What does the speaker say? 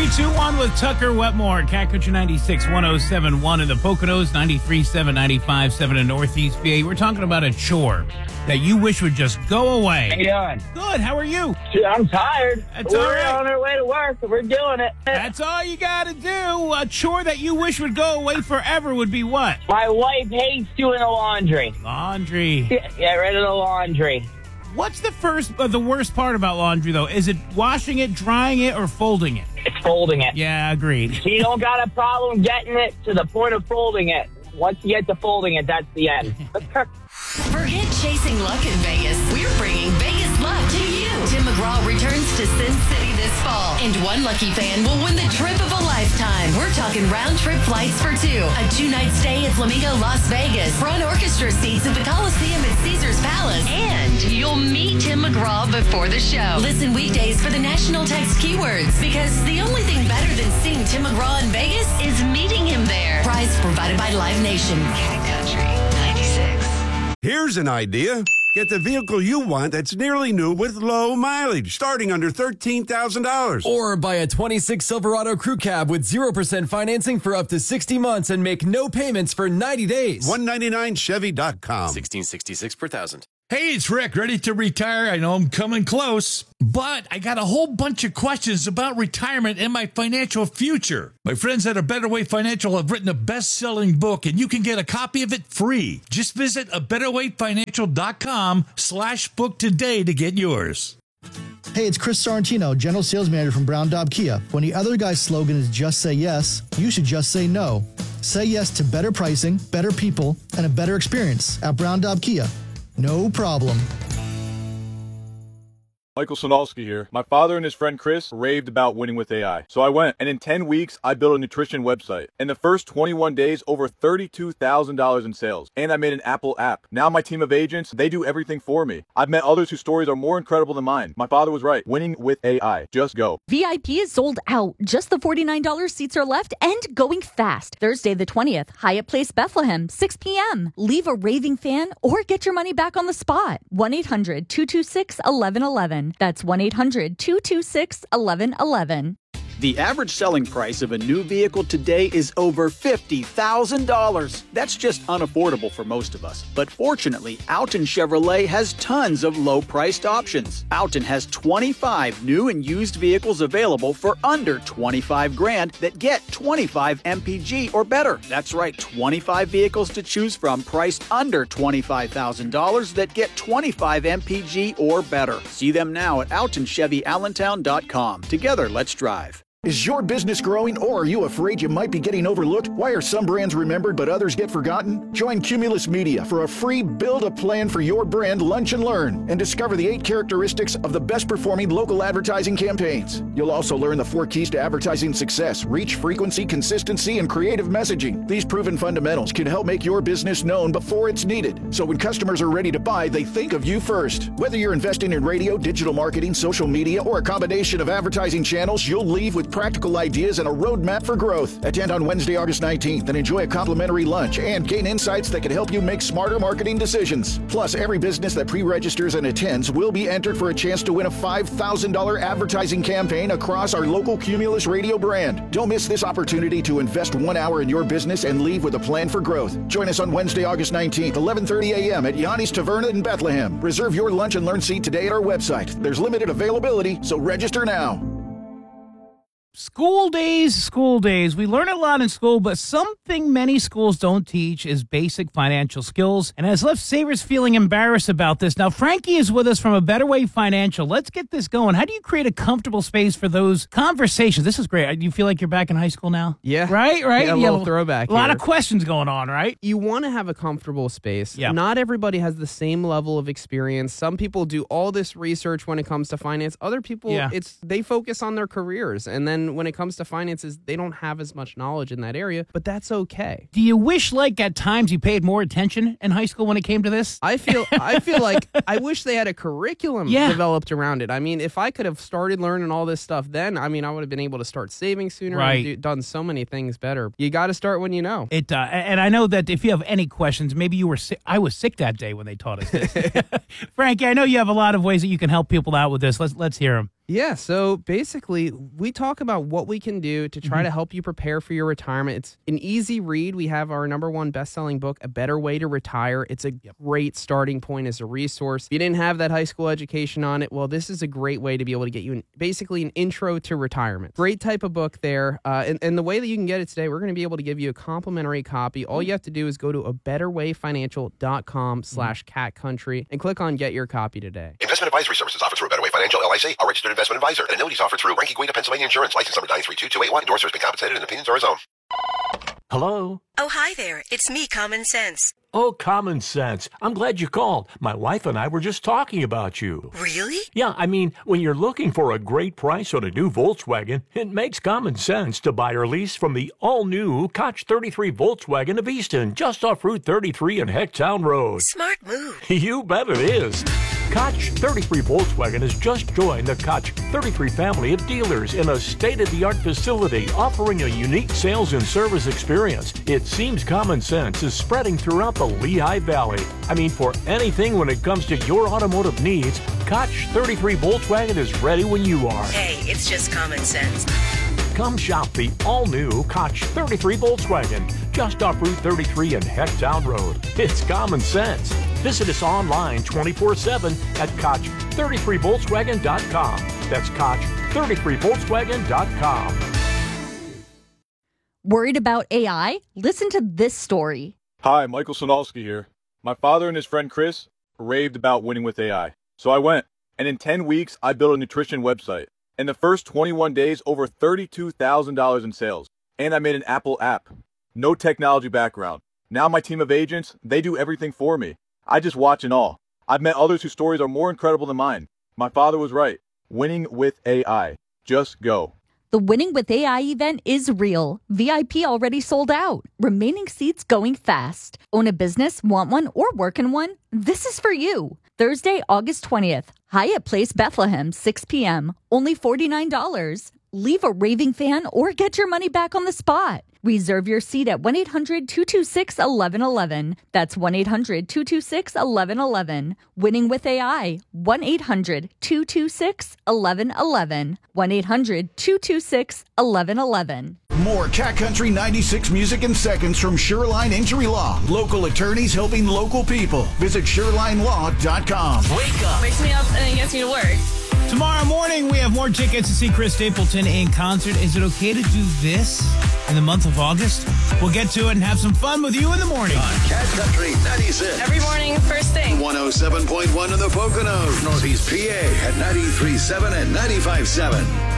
321 with Tucker Wetmore, Cat Country 96, 107.1 in the Poconos, 93.7, 95.7 in Northeast PA. We're talking about a chore that you wish would just go away. How you doing? Good. How are you? I'm tired. That's all We're right. on our way to work. We're doing it. That's all you got to do. A chore that you wish would go away forever would be what? My wife hates doing the laundry. Laundry. Get rid of the laundry. What's the worst part about laundry, though? Is it washing it, drying it, or folding it? It's folding it. Yeah, agreed. You don't got a problem getting it to the point of folding it. Once you get to folding it, that's the end. For hit Chasing Luck in Vegas, we're bringing Vegas luck to you. Tim McGraw returns to Sin City this fall, and one lucky fan will win the trip of a lifetime. We're talking round-trip flights for two, a 2-night stay at Flamingo Las Vegas, front orchestra seats at the Coliseum at Caesars Palace, and you'll meet Tim McGraw before the show. Listen weekdays for the national text keywords, because the only thing better than seeing Tim McGraw in Vegas is meeting him there. Prize provided by Live Nation. Cat Country 96. Here's an idea. Get the vehicle you want that's nearly new with low mileage, starting under $13,000. Or buy a 26 Silverado Crew Cab with 0% financing for up to 60 months and make no payments for 90 days. 199chevy.com. 1666 per thousand. Hey, it's Rick, ready to retire. I know I'm coming close, but I got a whole bunch of questions about retirement and my financial future. My friends at A Better Way Financial have written a best-selling book, and you can get a copy of it free. Just visit abetterwayfinancial.com/book today to get yours. Hey, it's Chris Sorrentino, General Sales Manager from Brown Daub Kia. When the other guy's slogan is just say yes, you should just say no. Say yes to better pricing, better people, and a better experience at Brown Daub Kia. No problem. Michael Sonalski here. My father and his friend Chris raved about winning with AI. So I went, and in 10 weeks, I built a nutrition website. In the first 21 days, over $32,000 in sales. And I made an Apple app. Now my team of agents, they do everything for me. I've met others whose stories are more incredible than mine. My father was right. Winning with AI. Just go. VIP is sold out. Just the $49 seats are left and going fast. Thursday the 20th, Hyatt Place, Bethlehem, 6 p.m. Leave a raving fan or get your money back on the spot. 1-800-226-1111. That's 1-800-226-1111. The average selling price of a new vehicle today is over $50,000. That's just unaffordable for most of us. But fortunately, Alton Chevrolet has tons of low-priced options. Alton has 25 new and used vehicles available for under $25,000 that get 25 MPG or better. That's right, 25 vehicles to choose from priced under $25,000 that get 25 MPG or better. See them now at AltonChevyAllentown.com. Together, let's drive. Is your business growing, or are you afraid you might be getting overlooked? Why are some brands remembered but others get forgotten? Join Cumulus Media for a free Build a Plan for Your Brand Lunch and Learn and discover the 8 characteristics of the best performing local advertising campaigns. You'll also learn the 4 keys to advertising success: reach, frequency, consistency, and creative messaging. These proven fundamentals can help make your business known before it's needed, so when customers are ready to buy, they think of you first. Whether you're investing in radio, digital marketing, social media, or a combination of advertising channels, you'll leave with practical ideas and a roadmap for growth. Attend on Wednesday, August 19th and enjoy a complimentary lunch and gain insights that can help you make smarter marketing decisions. Plus, every business that pre-registers and attends will be entered for a chance to win a $5,000 advertising campaign across our local Cumulus radio brand. Don't miss this opportunity to invest 1 hour in your business and leave with a plan for growth. Join us on Wednesday, August 19th, 11:30 a.m. at Yanni's Taverna in Bethlehem. Reserve your lunch and learn seat today at our website. There's limited availability, so register now. School days. We learn a lot in school, but something many schools don't teach is basic financial skills, and has left savers feeling embarrassed about this. Now, Frankie is with us from A Better Way Financial. Let's get this going. How do you create a comfortable space for those conversations? This is great. Do you feel like you're back in high school now? Yeah. Right? Yeah, a little throwback A lot here. of questions going on, right? You want to have a comfortable space. Yeah. Not everybody has the same level of experience. Some people do all this research when it comes to finance. Other people, they focus on their careers, and then when it comes to finances, they don't have as much knowledge in that area, but that's okay. Do you wish, like, at times you paid more attention in high school when it came to this? I feel like I wish they had a curriculum developed around it. I mean, if I could have started learning all this stuff then, I mean, I would have been able to start saving sooner and done so many things better. You got to start when you know. And I know that if you have any questions, maybe you were sick. I was sick that day when they taught us this. Frankie, I know you have a lot of ways that you can help people out with this. Let's hear them. Yeah, so basically, we talk about what we can do to try to help you prepare for your retirement. It's an easy read. We have our #1 best-selling book, A Better Way to Retire. It's a great starting point as a resource. If you didn't have that high school education on it, well, this is a great way to be able to get you basically an intro to retirement. Great type of book there. And the way that you can get it today, we're going to be able to give you a complimentary copy. All you have to do is go to abetterwayfinancial.com/catcountry and click on Get Your Copy today. Investment advisory services offered through A Better Way Financial, LLC, a registered investment advisor. And annuities offered through Ranky Guida, Pennsylvania Insurance, license number 932281. Endorsers have been compensated and opinions are his own. Hello? Oh, hi there. It's me, Common Sense. Oh, Common Sense. I'm glad you called. My wife and I were just talking about you. Really? Yeah, I mean, when you're looking for a great price on a new Volkswagen, it makes common sense to buy or lease from the all-new Koch 33 Volkswagen of Easton, just off Route 33 and Hecktown Road. Smart move. You bet it is. Koch 33 Volkswagen has just joined the Koch 33 family of dealers in a state-of-the-art facility offering a unique sales and service experience. It seems common sense is spreading throughout the Lehigh Valley. I mean, for anything when it comes to your automotive needs, Koch 33 Volkswagen is ready when you are. Hey, it's just common sense. Come shop the all-new Koch 33 Volkswagen, just off Route 33 and Hecktown Road. It's common sense. Visit us online 24/7 at Koch33Volkswagen.com. That's Koch33Volkswagen.com. Worried about AI? Listen to this story. Hi, Michael Sonalski here. My father and his friend Chris raved about winning with AI. So I went, and in 10 weeks, I built a nutrition website. In the first 21 days, over $32,000 in sales. And I made an Apple app. No technology background. Now my team of agents, they do everything for me. I just watch and all. I've met others whose stories are more incredible than mine. My father was right. Winning with AI. Just go. The Winning with AI event is real. VIP already sold out. Remaining seats going fast. Own a business, want one, or work in one? This is for you. Thursday, August 20th. Hyatt Place, Bethlehem, 6 p.m. Only $49. Leave a raving fan or get your money back on the spot. Reserve your seat at 1-800-226-1111. That's 1-800-226-1111. Winning with AI. 1-800-226-1111. 1-800-226-1111. More Cat Country 96 music in seconds from Shoreline Injury Law. Local attorneys helping local people. Visit ShorelineLaw.com. Wake up. Wakes me up and gets me to work. Tomorrow morning, we have more tickets to see Chris Stapleton in concert. Is it okay to do this in the month of August? We'll get to it and have some fun with you in the morning. On Cat Country 96. Every morning, first thing. 107.1 in the Poconos. Northeast PA at 93.7 and 95.7.